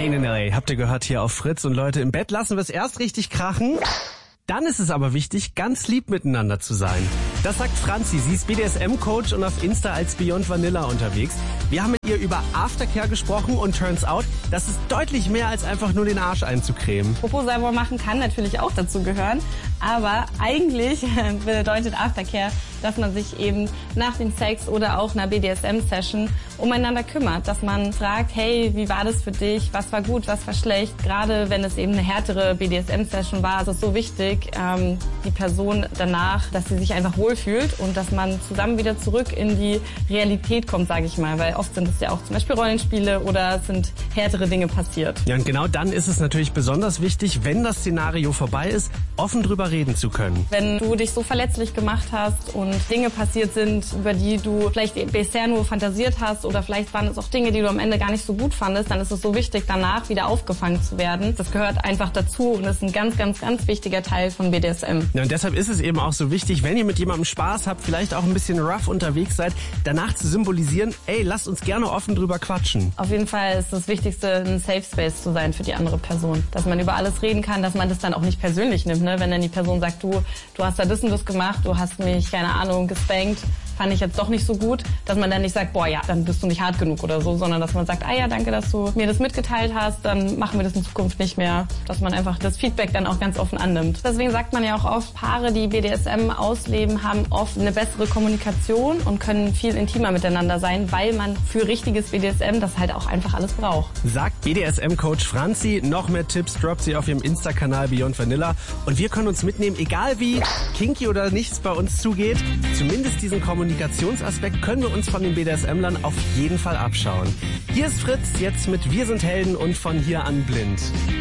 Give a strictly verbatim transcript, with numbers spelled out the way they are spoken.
Kane in L A, habt ihr gehört hier auf Fritz. Und Leute, im Bett lassen wir es erst richtig krachen. Dann ist es aber wichtig, ganz lieb miteinander zu sein. Das sagt Franzi. Sie ist B D S M-Coach und auf Insta als Beyond Vanilla unterwegs. Wir haben mit ihr über Aftercare gesprochen und turns out, das ist deutlich mehr als einfach nur den Arsch einzucremen. Popo sauber machen kann natürlich auch dazu gehören, aber eigentlich bedeutet Aftercare, dass man sich eben nach dem Sex oder auch einer B D S M-Session umeinander kümmert. Dass man fragt, hey, wie war das für dich? Was war gut, was war schlecht? Gerade wenn es eben eine härtere B D S M-Session war, ist es so wichtig, ähm, die Person danach, dass sie sich einfach wohlfühlt und dass man zusammen wieder zurück in die Realität kommt, sage ich mal. Weil oft sind es ja auch zum Beispiel Rollenspiele oder es sind härtere Dinge passiert. Ja, und genau dann ist es natürlich besonders wichtig, wenn das Szenario vorbei ist, offen drüber reden zu können. Wenn du dich so verletzlich gemacht hast und Dinge passiert sind, über die du vielleicht bisher nur fantasiert hast oder vielleicht waren es auch Dinge, die du am Ende gar nicht so gut fandest, dann ist es so wichtig, danach wieder aufgefangen zu werden. Das gehört einfach dazu und ist ein ganz, ganz, ganz wichtiger Teil von B D S M. Ja, und deshalb ist es eben auch so wichtig, wenn ihr mit jemandem Spaß habt, vielleicht auch ein bisschen rough unterwegs seid, danach zu symbolisieren, ey, lasst uns gerne offen drüber quatschen. Auf jeden Fall ist das Wichtigste, ein Safe Space zu sein für die andere Person. Dass man über alles reden kann, dass man das dann auch nicht persönlich nimmt, ne? Wenn dann die Person sagt, du, du hast da das und das gemacht, du hast mich, keine Ahnung, gespankt, fand ich jetzt doch nicht so gut, dass man dann nicht sagt, boah ja, dann bist du nicht hart genug oder so, sondern dass man sagt, ah ja, danke, dass du mir das mitgeteilt hast, dann machen wir das in Zukunft nicht mehr. Dass man einfach das Feedback dann auch ganz offen annimmt. Deswegen sagt man ja auch oft, Paare, die B D S M ausleben, haben oft eine bessere Kommunikation und können viel intimer miteinander sein, weil man für richtiges B D S M das halt auch einfach alles braucht. Sagt B D S M-Coach Franzi. Noch mehr Tipps droppt sie auf ihrem Insta-Kanal Beyond Vanilla. Und wir können uns mitnehmen, egal wie kinky oder nichts bei uns zugeht, zumindest diesen Kommunikationsaspekt können wir uns von den B D S M-Lern auf jeden Fall abschauen. Hier ist Fritz, jetzt mit Wir sind Helden und von hier an blind.